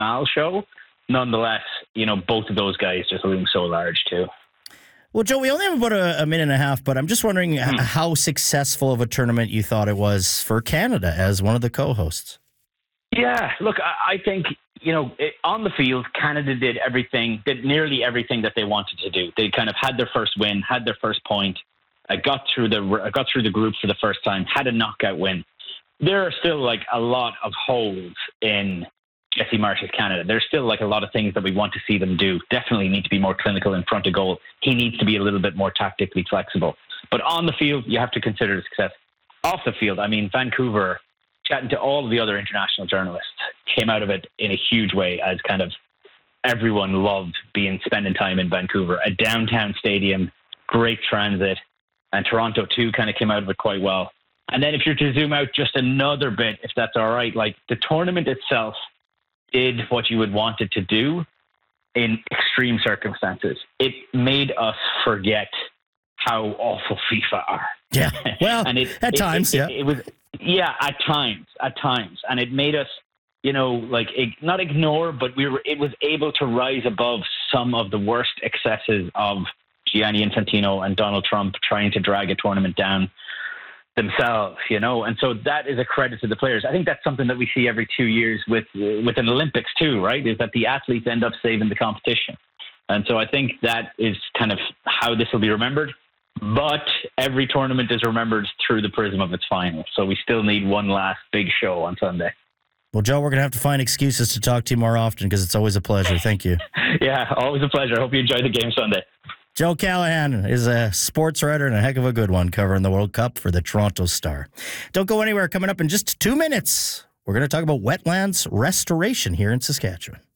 finale show. Nonetheless, both of those guys just loom so large too. Well, Joe, we only have about a minute and a half, but I'm just wondering how successful of a tournament you thought it was for Canada as one of the co-hosts. Yeah, look, I think, on the field, Canada did nearly everything that they wanted to do. They kind of had their first win, had their first point, got through the group for the first time, had a knockout win. There are still a lot of holes in Jesse Marsh's Canada. There's still a lot of things that we want to see them do. Definitely need to be more clinical in front of goal. He needs to be a little bit more tactically flexible. But on the field, you have to consider the success. Off the field, Vancouver, chatting to all of the other international journalists, came out of it in a huge way as kind of everyone loved spending time in Vancouver. A downtown stadium, great transit, and Toronto too kind of came out of it quite well. And then if you're to zoom out just another bit, if that's all right, the tournament itself did what you would want it to do in extreme circumstances. It made us forget how awful FIFA are. Yeah, well, at times. It was, at times. And it made us, not ignore, but it was able to rise above some of the worst excesses of Gianni Infantino and Donald Trump trying to drag a tournament down themselves, and so that is a credit to the players. I think that's something that we see every 2 years with an Olympics too, right? Is that the athletes end up saving the competition, and so I think that is kind of how this will be remembered. But every tournament is remembered through the prism of its final, so we still need one last big show on Sunday. Well, Joe, we're going to have to find excuses to talk to you more often because it's always a pleasure. Thank you. Yeah, always a pleasure. I hope you enjoy the game Sunday. Joe Callahan is a sports writer and a heck of a good one covering the World Cup for the Toronto Star. Don't go anywhere. Coming up in just 2 minutes, we're going to talk about wetlands restoration here in Saskatchewan.